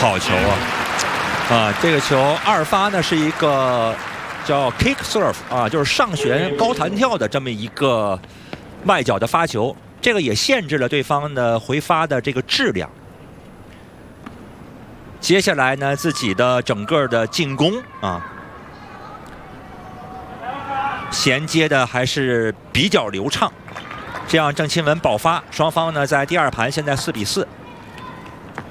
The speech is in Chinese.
好球啊！这个球二发呢是一个叫 kick serve 啊，就是上旋高弹跳的这么一个外脚的发球，这个也限制了对方的回发的这个质量。接下来呢，自己的整个的进攻啊，衔接的还是比较流畅，这样郑钦文爆发，双方呢在第二盘现在4比4。